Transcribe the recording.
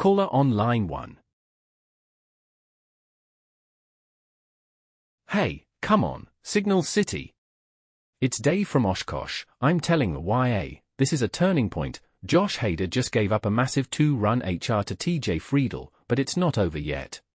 Caller on line 1. Hey, come on, Signal City. It's Dave from Oshkosh. I'm telling YA, this is a turning point. Josh Hader just gave up a massive 2-run HR to TJ Friedel, but it's not over yet.